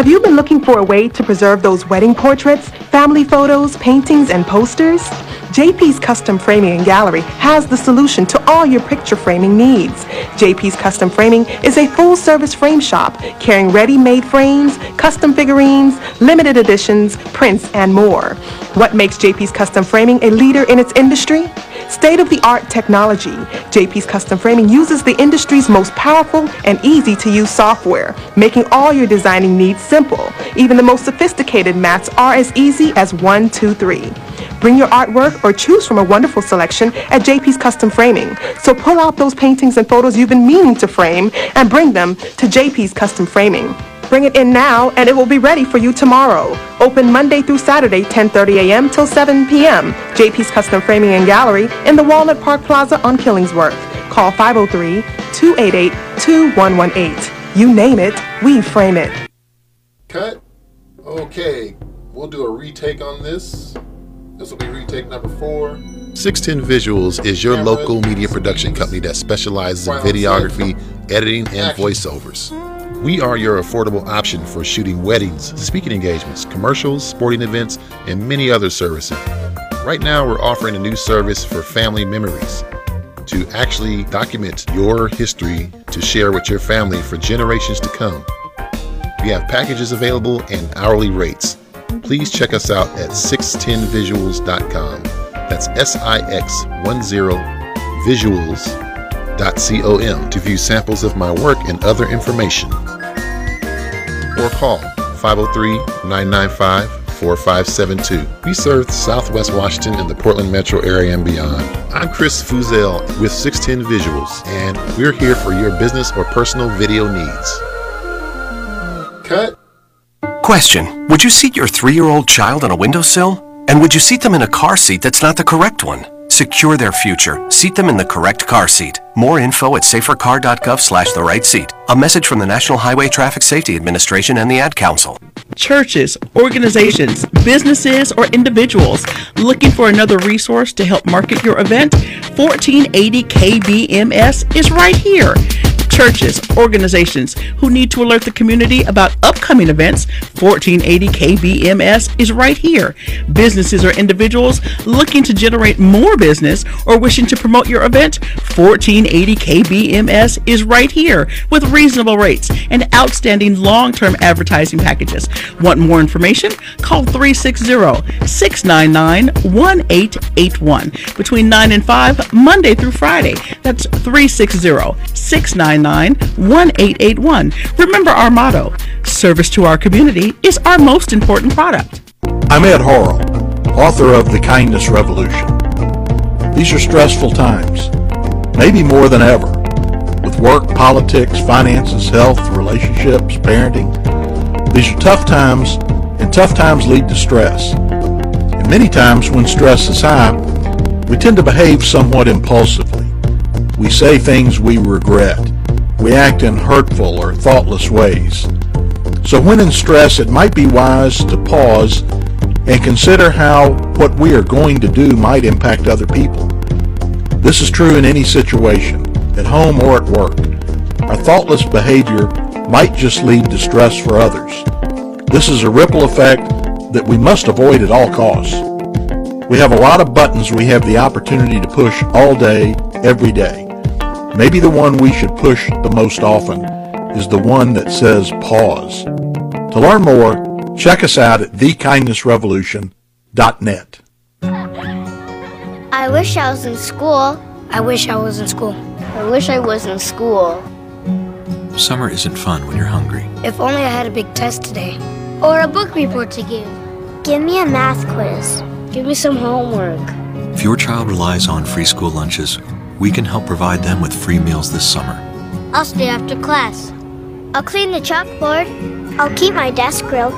Have you been looking for a way to preserve those wedding portraits, family photos, paintings, and posters? JP's Custom Framing and Gallery has the solution to all your picture framing needs. JP's Custom Framing is a full-service frame shop carrying ready-made frames, custom figurines, limited editions, prints, and more. What makes JP's Custom Framing a leader in its industry? State-of-the-art technology. JP's Custom Framing uses the industry's most powerful and easy-to-use software, making all your designing needs simple. Even the most sophisticated mats are as easy as 1, 2, 3. Bring your artwork or choose from a wonderful selection at JP's Custom Framing. So pull out those paintings and photos you've been meaning to frame and bring them to JP's Custom Framing. Bring it in now and it will be ready for you tomorrow. Open Monday through Saturday, 10:30 a.m. till 7 p.m. JP's Custom Framing and Gallery in the Walnut Park Plaza on Killingsworth. Call 503-288-2118. You name it, we frame it. Cut. Okay, we'll do a retake on this. This will be retake number 4. 610 Visuals is your local media production company that specializes in videography, editing, and voiceovers. We are your affordable option for shooting weddings, speaking engagements, commercials, sporting events, and many other services. Right now, we're offering a new service for family memories to actually document your history to share with your family for generations to come. We have packages available and hourly rates. Please check us out at 610visuals.com. That's SIX10visuals.com to view samples of my work and other information. Or call 503-995-4572. We serve Southwest Washington and the Portland metro area and beyond. I'm Chris Fuzel with 610 Visuals, and we're here for your business or personal video needs. Cut. Question: would you seat your 3-year-old child on a windowsill? And would you seat them in a car seat that's not the correct one? Secure their future. Seat them in the correct car seat. More info at safercar.gov/the-right-seat. A message from the National Highway Traffic Safety Administration and the Ad Council. Churches, organizations, businesses, or individuals looking for another resource to help market your event? 1480 KBMS is right here. Churches, organizations who need to alert the community about upcoming events, 1480 KBMS is right here. Businesses or individuals looking to generate more business or wishing to promote your event, 1480 KBMS is right here with reasonable rates and outstanding long-term advertising packages. Want more information? Call 360-699-1881 between 9 and 5, Monday through Friday. That's 360-699-1881. Remember our motto: service to our community is our most important product. I'm Ed Horrell, author of The Kindness Revolution. These are stressful times, maybe more than ever, with work, politics, finances, health, relationships, parenting. These are tough times, and tough times lead to stress. And many times when stress is high, we tend to behave somewhat impulsively. We say things we regret. We act in hurtful or thoughtless ways. So when in stress, it might be wise to pause and consider how what we are going to do might impact other people. This is true in any situation, at home or at work. Our thoughtless behavior might just lead to stress for others. This is a ripple effect that we must avoid at all costs. We have a lot of buttons we have the opportunity to push all day, every day. Maybe the one we should push the most often is the one that says pause. To learn more, check us out at thekindnessrevolution.net. I wish I was in school. I wish I was in school. I wish I was in school. Summer isn't fun when you're hungry. If only I had a big test today. Or a book report to give. Give me a math quiz. Give me some homework. If your child relies on free school lunches, we can help provide them with free meals this summer. I'll stay after class. I'll clean the chalkboard. I'll keep my desk real